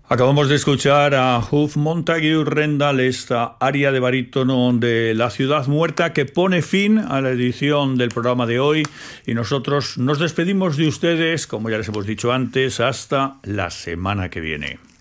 Acabamos de escuchar a Huff Montague Rendall, esta aria de barítono de La Ciudad Muerta, que pone fin a la edición del programa de hoy, y nosotros nos despedimos de ustedes, como ya les hemos dicho antes, hasta la semana que viene.